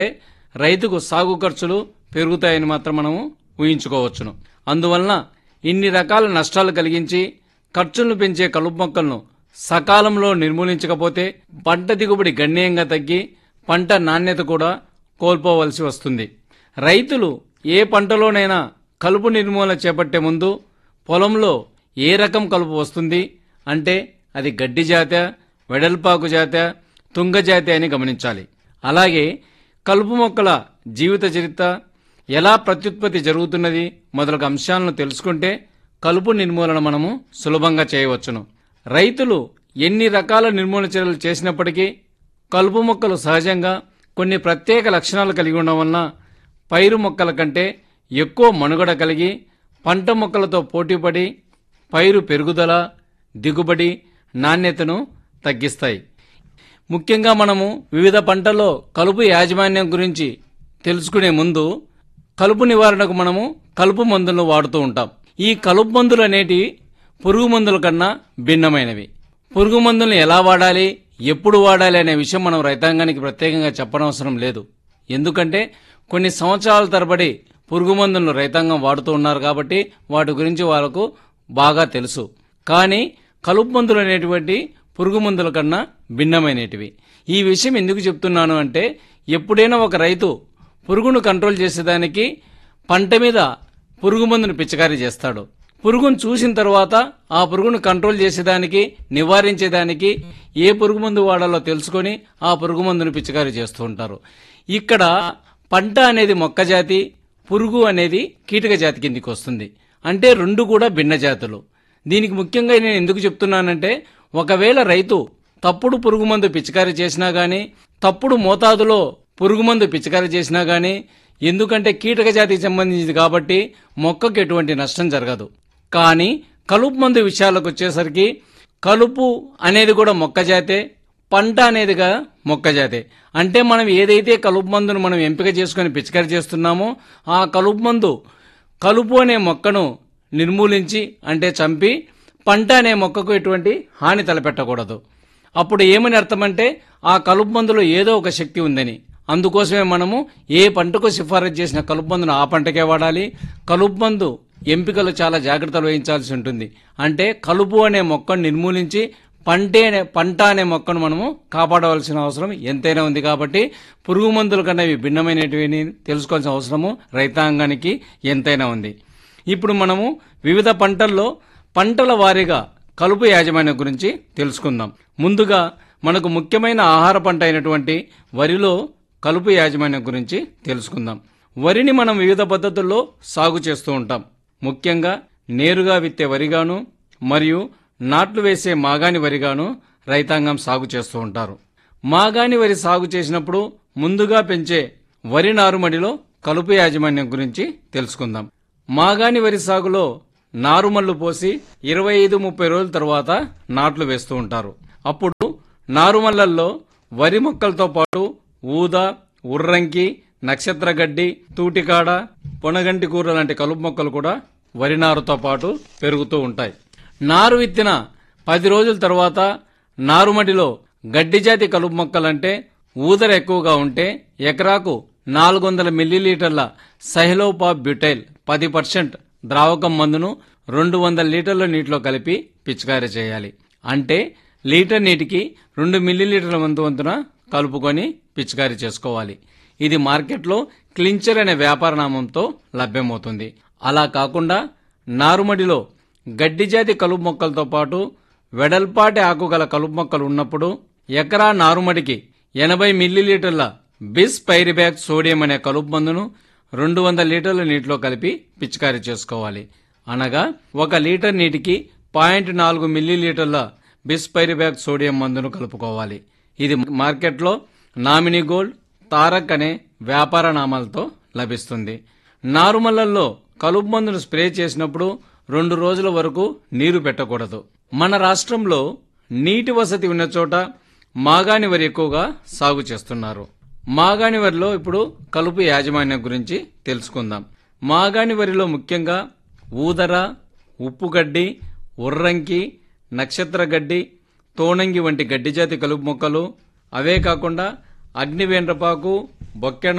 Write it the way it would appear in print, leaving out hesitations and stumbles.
రైతుకు సాగు ఖర్చులు పెరుగుతాయని మాత్రం మనము ఊహించుకోవచ్చును. అందువలన ఇన్ని రకాల నష్టాలు కలిగించి ఖర్చులను పెంచే కలుపు మొక్కలను సకాలంలో నిర్మూలించకపోతే పంట దిగుబడి గణనీయంగా తగ్గి పంట నాణ్యత కూడా కోల్పోవలసి వస్తుంది. రైతులు ఏ పంటలోనైనా కలుపు నిర్మూలన చేపట్టే ముందు పొలంలో ఏ రకం కలుపు వస్తుంది అంటే అది గడ్డి జాతి, వెడల్పాకు జాతి, తుంగ జాతి అని గమనించాలి. అలాగే కలుపు మొక్కల జీవిత చరిత్ర, ఎలా ప్రత్యుత్పత్తి జరుగుతున్నది మొదలగు అంశాలను తెలుసుకుంటే కలుపు నిర్మూలన మనము సులభంగా చేయవచ్చును. రైతులు ఎన్ని రకాల నిర్మూలన చర్యలు చేసినప్పటికీ కలుపు మొక్కలు సహజంగా కొన్ని ప్రత్యేక లక్షణాలు కలిగి ఉండడం వలన పైరు మొక్కల కంటే ఎక్కువ మనుగడ కలిగి పంట మొక్కలతో పోటీపడి పైరు పెరుగుదల, దిగుబడి, నాణ్యతను తగ్గిస్తాయి. ముఖ్యంగా మనము వివిధ పంటల్లో కలుపు యాజమాన్యం గురించి తెలుసుకునే ముందు కలుపు నివారణకు మనము కలుపు మందులను వాడుతూ ఉంటాం. ఈ కలుపు మందులు అనేటివి పురుగు మందుల కన్నా భిన్నమైనవి. పురుగు మందులను ఎలా వాడాలి, ఎప్పుడు వాడాలి అనే విషయం మనం రైతాంగానికి ప్రత్యేకంగా చెప్పనవసరం లేదు. ఎందుకంటే కొన్ని సంవత్సరాల తరబడి పురుగు మందులను రైతాంగం వాడుతూ ఉన్నారు కాబట్టి వాటి గురించి వాళ్ళకు బాగా తెలుసు. కానీ కలుపు మందులు అనేటువంటి పురుగు మందుల కన్నా భిన్నమైనటివి. ఈ విషయం ఎందుకు చెప్తున్నాను అంటే ఎప్పుడైనా ఒక రైతు పురుగును కంట్రోల్ చేసేదానికి పంట మీద పురుగు మందును పిచికారీ చేస్తాడు. పురుగును చూసిన తర్వాత ఆ పురుగును కంట్రోల్ చేసేదానికి, నివారించేదానికి ఏ పురుగు మందు వాడాలో తెలుసుకొని ఆ పురుగు మందును పిచికారీ చేస్తూ ఉంటారు. ఇక్కడ పంట అనేది మొక్క జాతి, పురుగు అనేది కీటక జాతి కిందికి వస్తుంది. అంటే రెండు కూడా భిన్న జాతులు. దీనికి ముఖ్యంగా నేను ఎందుకు చెప్తున్నానంటే ఒకవేళ రైతు తప్పుడు పురుగు మందు పిచికారీ చేసినా గానీ, తప్పుడు మోతాదులో పురుగు మందు పిచికారీ చేసినా గానీ, ఎందుకంటే కీటక జాతికి సంబంధించింది కాబట్టి మొక్కకు ఎటువంటి నష్టం జరగదు. కానీ కలుపు మందు విషయాలకు వచ్చేసరికి కలుపు అనేది కూడా మొక్క జాతే, పంట అనేదిగా మొక్క జాతే. అంటే మనం ఏదైతే కలుపు మందును మనం ఎంపిక చేసుకుని పిచికారీ చేస్తున్నామో ఆ కలుపు మందు కలుపు అనే మొక్కను నిర్మూలించి అంటే చంపి పంట అనే మొక్కకు ఎటువంటి హాని తలపెట్టకూడదు. అప్పుడు ఏమని అర్థమంటే ఆ కలుపు మందులో ఏదో ఒక శక్తి ఉందని. అందుకోసమే మనము ఏ పంటకు సిఫారసు చేసిన కలుపు మందును ఆ పంటకే వాడాలి. కలుపు మందు ఎంపికలు చాలా జాగ్రత్తలు వహించాల్సి ఉంటుంది. అంటే కలుపు అనే మొక్కను నిర్మూలించి పంట అనే మొక్కను మనము కాపాడవలసిన అవసరం ఎంతైనా ఉంది. కాబట్టి పురుగు మందుల కన్నా ఇవి భిన్నమైనటివి తెలుసుకోవాల్సిన అవసరము రైతాంగానికి ఎంతైనా ఉంది. ఇప్పుడు మనము వివిధ పంటల్లో పంటల వారీగా కలుపు యాజమాన్యం గురించి తెలుసుకుందాం. ముందుగా మనకు ముఖ్యమైన ఆహార పంట అయినటువంటి వరిలో కలుపు యాజమాన్యం గురించి తెలుసుకుందాం. వరిని మనం వివిధ పద్ధతుల్లో సాగు చేస్తూ ఉంటాం. ముఖ్యంగా నేరుగా విత్తే వరిగాను మరియు నాట్లు వేసే మాగాని వరిగాను రైతాంగం సాగు చేస్తూ ఉంటారు. మాగాని వరి సాగు చేసినప్పుడు ముందుగా పెంచే వరి నారుమడిలో కలుపు యాజమాన్యం గురించి తెలుసుకుందాం. మాగాని వరి సాగులో నారుమళ్లు పోసి 25-30 రోజుల తర్వాత నాట్లు వేస్తూ ఉంటారు. అప్పుడు నారుమళ్లల్లో వరి మొక్కలతో పాటు ఊద, ఉర్రంకి, నక్షత్రగడ్డి, తూటికాడ, పొనగంటి కూర లాంటి కలుపు మొక్కలు కూడా వరి నారుతో పాటు పెరుగుతూ ఉంటాయి. నారు విత్తిన 10 రోజుల తర్వాత నారుమడిలో గడ్డి జాతి కలుపు మొక్కలంటే ఊదర ఎక్కువగా ఉంటే ఎకరాకు 400 మిల్లీలీటర్ల సైలోపాప్ బ్యూటైల్ 10% ద్రావకం మందును 200 లీటర్ల నీటిలో కలిపి పిచికారీ చేయాలి. అంటే లీటర్ నీటికి 2 మిల్లీలీటర్ల వంతున కలుపుకొని పిచికారీ చేసుకోవాలి. ఇది మార్కెట్లో క్లించర్ అనే వ్యాపార నామంతో లభ్యమవుతుంది. అలా కాకుండా నారుమడిలో గడ్డి జాతి కలుపు మొక్కలతో పాటు వెడల్పాటి ఆకుగల కలుపు మొక్కలు ఉన్నప్పుడు ఎకరా నారుమడికి 80 మిల్లీలీటర్ల బిస్ పైరిబ్యాక్ సోడియం అనే కలుపు మందును 200 లీటర్ల నీటిలో కలిపి పిచికారీ చేసుకోవాలి. అనగా 1 లీటర్ నీటికి 0.4 మిల్లీలీటర్ల బిస్ పైరిబ్యాక్ సోడియం మందును కలుపుకోవాలి. ఇది మార్కెట్లో నామినీ గోల్డ్, తారక్ అనే వ్యాపార నామాలతో లభిస్తుంది. నారుమళ్లల్లో కలుపు మందును స్ప్రే చేసినప్పుడు 2 రోజుల వరకు నీరు పెట్టకూడదు. మన రాష్ట్రంలో నీటి వసతి ఉన్న చోట మాగాని వరి ఎక్కువగా సాగు చేస్తున్నారు. మాగాని వరిలో ఇప్పుడు కలుపు యాజమాన్యం గురించి తెలుసుకుందాం. మాగాని వరిలో ముఖ్యంగా ఊదర, ఉప్పుగడ్డి, ఉర్రంకి, నక్షత్రగడ్డి, తోణంగి వంటి గడ్డి జాతి కలుపు మొక్కలు, అవే కాకుండా అగ్నివేండ్రపాకు, బొక్కెన